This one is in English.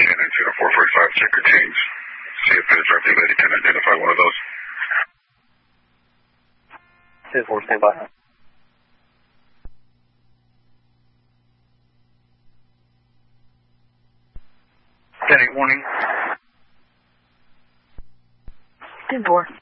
Canon 0445, check your chains. See if it's directly ready. Can identify one of those. 10-4, stand by. Static warning. 10-4.